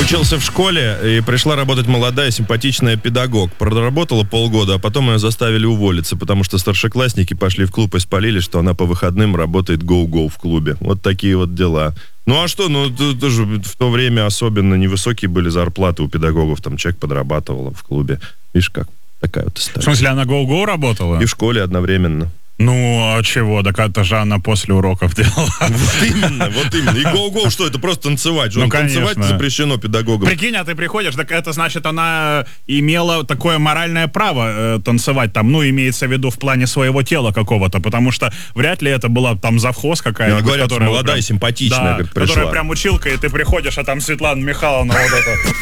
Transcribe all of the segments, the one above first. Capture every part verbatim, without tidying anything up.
Учился в школе, и пришла работать молодая, симпатичная педагог. Проработала полгода, а потом ее заставили уволиться, потому что старшеклассники пошли в клуб и спалили, что она по выходным работает гоу-гоу в клубе. Вот такие вот дела. Ну а что, ну тоже в то время особенно невысокие были зарплаты у педагогов. Там человек подрабатывал в клубе. Видишь, как такая вот история. В смысле, она гоу-гоу работала? И в школе одновременно. Ну, а чего? Так это же она после уроков делала. Вот именно, вот именно. И гоу-гоу, что это? Просто танцевать. Ну, танцевать запрещено педагогам. Прикинь, а ты приходишь, так это значит, она имела такое моральное право э, танцевать там, ну, имеется в виду в плане своего тела какого-то, потому что вряд ли это была там завхоз какая-то. Говорят, которая молодая, прям, симпатичная, да, говорит, пришла. которая прям училка, и ты приходишь, а там Светлана Михайловна вот это...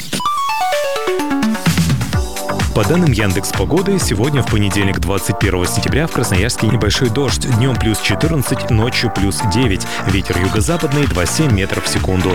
По данным Яндекс.Погоды, сегодня в понедельник, двадцать первого сентября, в Красноярске небольшой дождь. Днем плюс четырнадцать, ночью плюс девять. Ветер юго-западный двадцать семь метров в секунду.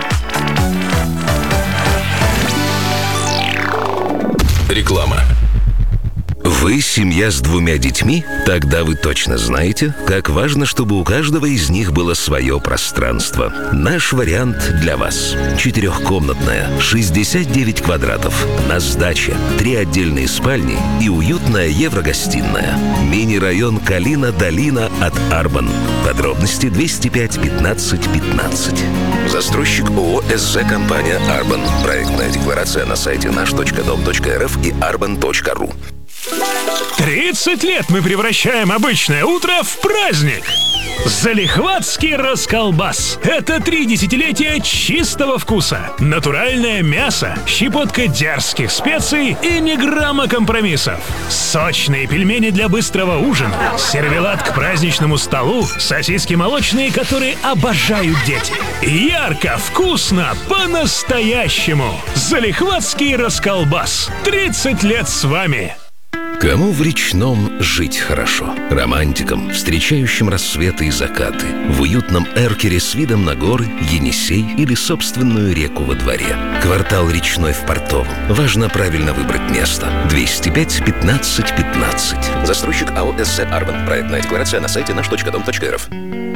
Реклама. Вы семья с двумя детьми? Тогда вы точно знаете, как важно, чтобы у каждого из них было свое пространство. Наш вариант для вас. Четырехкомнатная, шестьдесят девять квадратов. На сдаче. Три отдельные спальни и уютная еврогостиная. Мини-район Калина-Долина от Арбан. Подробности двести пять пятнадцать пятнадцать. Застройщик ООО СЗ компания Арбан. Проектная декларация на сайте наш точка дом точка эр эф и арбан точка ру. тридцать лет мы превращаем обычное утро в праздник. Залихватский расколбас. Это три десятилетия чистого вкуса. Натуральное мясо, щепотка дерзких специй и ни грамма компромиссов. Сочные пельмени для быстрого ужина, сервелат к праздничному столу, сосиски молочные, которые обожают дети. Ярко, вкусно, по-настоящему. Залихватский расколбас. тридцать лет с вами. Кому в речном жить хорошо? Романтикам, встречающим рассветы и закаты, в уютном эркере с видом на горы, Енисей или собственную реку во дворе. Квартал речной в Портовом. Важно правильно выбрать место. двести пять пятнадцать пятнадцать. Застройщик АО СЗ Арбан. Проектная декларация на сайте наш точка дом точка эр эф.